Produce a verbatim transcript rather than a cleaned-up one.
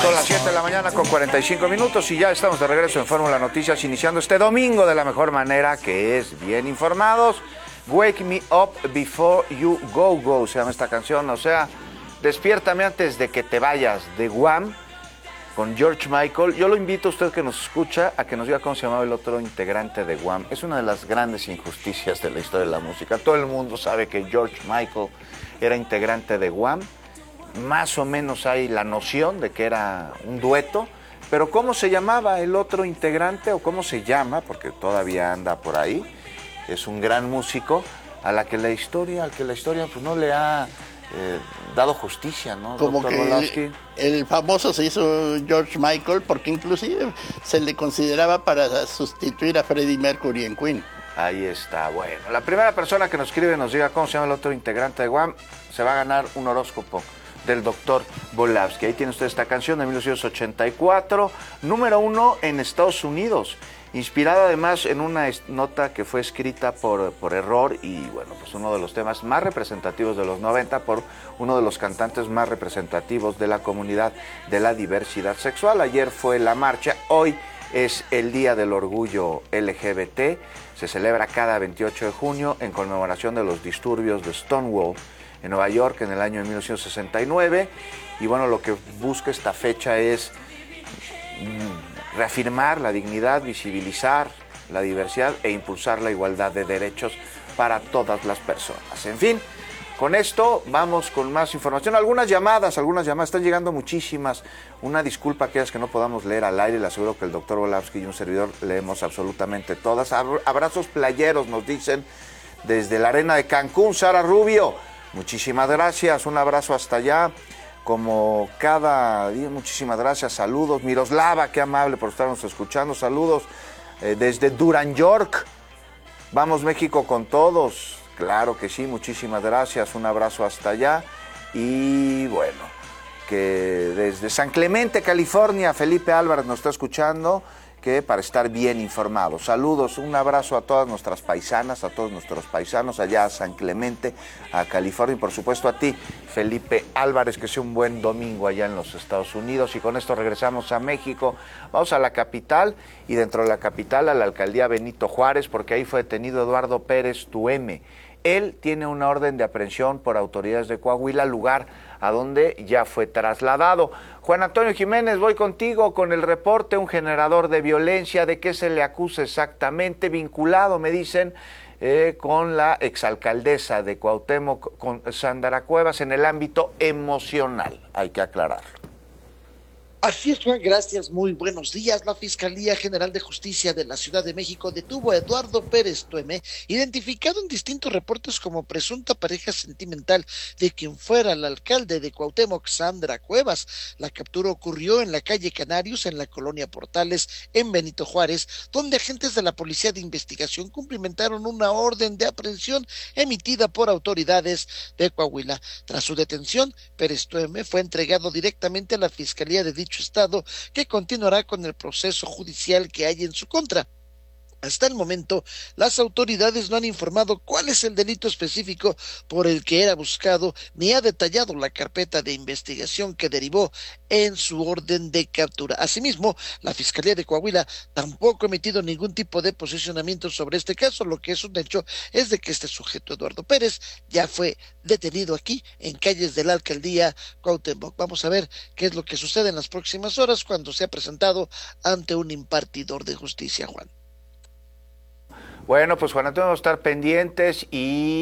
Son las siete de la mañana con cuarenta y cinco minutos y ya estamos de regreso en Fórmula Noticias, iniciando este domingo de la mejor manera, que es bien informados. Wake Me Up Before You Go Go se llama esta canción, o sea, despiértame antes de que te vayas, de Wham, con George Michael. Yo lo invito a usted que nos escucha a que nos diga cómo se llamaba el otro integrante de Wham. Es una de las grandes injusticias de la historia de la música. Todo el mundo sabe que George Michael era integrante de Wham. Más o menos hay la noción de que era un dueto, pero ¿cómo se llamaba el otro integrante o cómo se llama? Porque todavía anda por ahí. Es un gran músico a la que la historia, al que la historia pues no le ha eh, dado justicia, ¿no? Como que el, el famoso se hizo George Michael porque inclusive se le consideraba para sustituir a Freddie Mercury en Queen. Ahí está, bueno. La primera persona que nos escribe y nos diga cómo se llama el otro integrante de Wham se va a ganar un horóscopo del doctor Volavsky. Ahí tiene usted esta canción de mil novecientos ochenta y cuatro, número uno en Estados Unidos, inspirada además en una nota que fue escrita por, por error y bueno, pues uno de los temas más representativos de los noventa por uno de los cantantes más representativos de la comunidad de la diversidad sexual. Ayer fue la marcha, hoy es el Día del Orgullo L G B T, se celebra cada veintiocho de junio en conmemoración de los disturbios de Stonewall en Nueva York en el año de mil novecientos sesenta y nueve, y bueno, lo que busca esta fecha es mm, reafirmar la dignidad, visibilizar la diversidad e impulsar la igualdad de derechos para todas las personas. En fin, con esto vamos con más información. Algunas llamadas, algunas llamadas, están llegando muchísimas. Una disculpa a aquellas que no podamos leer al aire, le aseguro que el doctor Volavsky y un servidor leemos absolutamente todas. Abrazos playeros, nos dicen desde la arena de Cancún, Sara Rubio. Muchísimas gracias, un abrazo hasta allá, como cada día, muchísimas gracias, saludos. Miroslava, qué amable por estarnos escuchando, saludos eh, desde Durán, York. Vamos México con todos, claro que sí, muchísimas gracias, un abrazo hasta allá. Y bueno, que desde San Clemente, California, Felipe Álvarez nos está escuchando, que para estar bien informados. Saludos, un abrazo a todas nuestras paisanas, a todos nuestros paisanos allá a San Clemente, a California, y por supuesto a ti, Felipe Álvarez, que sea un buen domingo allá en los Estados Unidos. Y con esto regresamos a México, vamos a la capital, y dentro de la capital a la alcaldía Benito Juárez, porque ahí fue detenido Eduardo Pérez Tueme. Él tiene una orden de aprehensión por autoridades de Coahuila, lugar a donde ya fue trasladado. Juan Antonio Jiménez, voy contigo con el reporte. Un generador de violencia, ¿de qué se le acusa exactamente? Vinculado, me dicen, eh, con la exalcaldesa de Cuauhtémoc, con Sandra Cuevas, en el ámbito emocional, hay que aclararlo. Así es, Juan, gracias, muy buenos días. La Fiscalía General de Justicia de la Ciudad de México detuvo a Eduardo Pérez Tueme, identificado en distintos reportes como presunta pareja sentimental de quien fuera el alcalde de Cuauhtémoc, Sandra Cuevas. La captura ocurrió en la calle Canarios, en la colonia Portales, en Benito Juárez, donde agentes de la Policía de Investigación cumplimentaron una orden de aprehensión emitida por autoridades de Coahuila. Tras su detención, Pérez Tueme fue entregado directamente a la Fiscalía de dicho estado, que continuará con el proceso judicial que hay en su contra. Hasta el momento, las autoridades no han informado cuál es el delito específico por el que era buscado, ni ha detallado la carpeta de investigación que derivó en su orden de captura. Asimismo, la Fiscalía de Coahuila tampoco ha emitido ningún tipo de posicionamiento sobre este caso. Lo que es un hecho es de que este sujeto, Eduardo Pérez, ya fue detenido aquí en calles de la alcaldía Cuauhtémoc. Vamos a ver qué es lo que sucede en las próximas horas cuando sea presentado ante un impartidor de justicia, Juan. Bueno, pues Juan Antonio, vamos a estar pendientes y